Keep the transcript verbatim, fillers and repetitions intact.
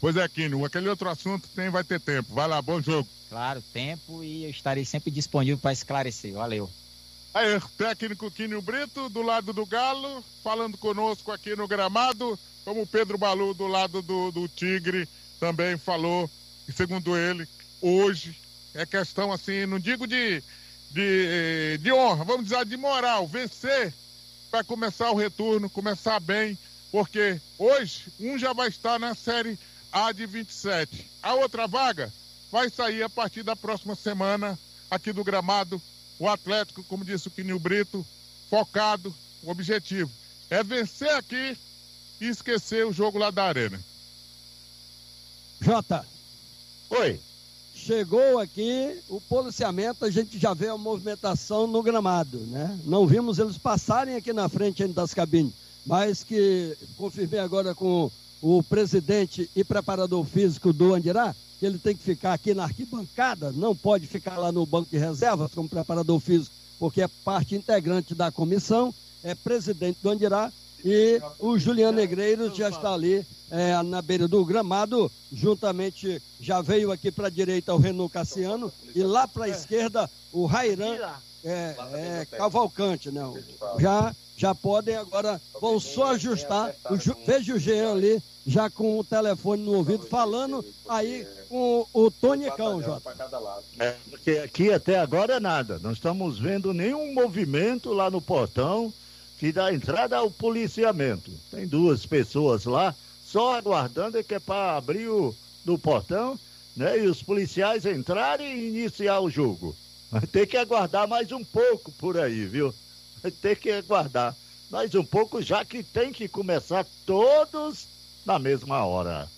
Pois é, Quinho, aquele outro assunto tem, vai ter tempo. Vai lá, bom jogo. Claro, tempo, e eu estarei sempre disponível para esclarecer. Valeu. Aí, técnico Quinho Brito, do lado do Galo, falando conosco aqui no gramado, como o Pedro Balu, do lado do, do Tigre, também falou, e segundo ele, hoje é questão assim, não digo de, de, de honra, vamos dizer de moral, vencer para começar o retorno, começar bem, porque hoje um já vai estar na Série A de vinte e sete. A outra vaga vai sair a partir da próxima semana aqui do gramado. O Atlético, como disse o Quinho Brito, focado, o objetivo é vencer aqui e esquecer o jogo lá da Arena. Jota. Oi. Chegou aqui o policiamento, a gente já vê a movimentação no gramado, né? Não vimos eles passarem aqui na frente ainda das cabines, mas que confirmei agora com o presidente e preparador físico do Andirá, que ele tem que ficar aqui na arquibancada, não pode ficar lá no banco de reservas como preparador físico, porque é parte integrante da comissão, é presidente do Andirá, e o Juliano Negreiros já está ali é, na beira do gramado, juntamente, já veio aqui para a direita o Renan Cassiano, e lá para a esquerda o Rairan é, é, Cavalcante, né? Já, já podem agora, vão só ajustar, o, veja o Jean ali, já com o telefone no ouvido, falando aí com o Tonicão, Jota. É, porque aqui até agora é nada, não estamos vendo nenhum movimento lá no portão que dá entrada ao policiamento. Tem duas pessoas lá, só aguardando, é que é para abrir o do portão, né? E os policiais entrarem e iniciar o jogo. Vai ter que aguardar mais um pouco por aí, viu? Vai ter que aguardar mais um pouco, já que tem que começar todos na mesma hora.